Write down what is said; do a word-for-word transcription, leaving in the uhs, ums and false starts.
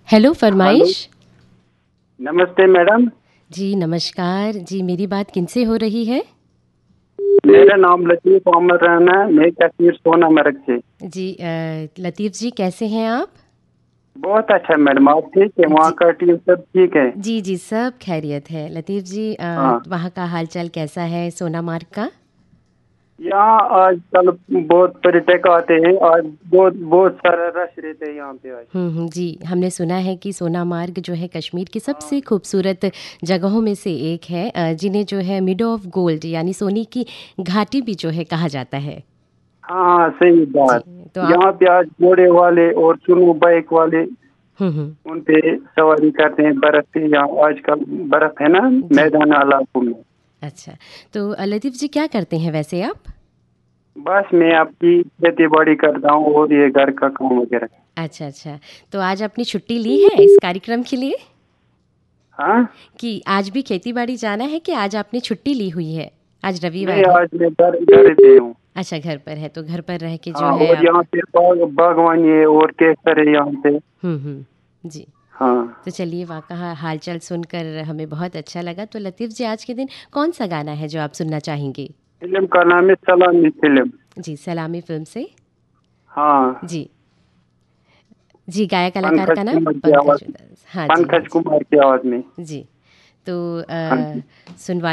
Hello hello. फरमाइश। नमस्ते madam. जी नमस्कार जी, मेरी बात किनसे हो रही है? मेरा नाम लतीफ़ अहमद राना है, मैं कश्मीर सोनामर्ग से। जी अ, लतीफ़ जी कैसे हैं आप? बहुत अच्छा मैडम, आप ठीक है? वहाँ जी का टीम सब ठीक है? जी जी सब खैरियत है। लतीफ़ जी अ, हाँ, वहाँ का हालचाल कैसा है सोनामार्ग का? यहाँ आजकल बहुत पर्यटक आते हैं, आज बहुत बहुत सारा रश रहता है यहाँ पे आज। हुँ, हुँ, जी, हमने सुना है कि सोनामार्ग जो है कश्मीर की हाँ सबसे खूबसूरत जगहों में से एक है, अ, जिन्हें जो है मिडो ऑफ गोल्ड यानी सोने की घाटी भी जो है कहा जाता है। हाँ, सही जी, बात। तो आप यहाँ पे आज घोड़े वाले और सुनो बाइक वाले हुँ, हुँ, उन पे सवारी करते हैं बर्फ पे। यहाँ आजकल बर्फ है ना जी, मैदान इलाकों में। अच्छा। तो अ, लतीफ़ जी क्या करते हैं वैसे आप? बस मैं आपकी खेती बाड़ी करता हूँ और ये घर का काम वगैरह। अच्छा, अच्छा। तो आज अपनी छुट्टी ली है इस कार्यक्रम के लिए हाँ, कि आज भी खेती-बाड़ी जाना है कि आज आपने छुट्टी ली हुई है? आज नहीं रविवार है। आज मैं घर घर पे हूँ। अच्छा घर पर है, तो घर पर रह के जो हाँ, है और आप यहाँ पे बाग बागवानी है और केसर है यहाँ पे। हुँ, हुँ। जी। हाँ, तो चलिए वाक़ई हाल-चाल सुनकर हमें बहुत अच्छा लगा। तो लतीफ़ जी आज के दिन कौन-सा गाना है जो आप सुनना चाहेंगे? फिल्म का नाम है सलामी फिल्म। जी, सलामी फ़िल्म से हाँ, जी। जी, गायक कलाकार पंकज का नाम? कुमार की पंकज आवाज में। उधास। हाँ जी, हाँ पंकज जी। कुमार की आवाज में। जी। तो हाँ अ, जी। सुनवा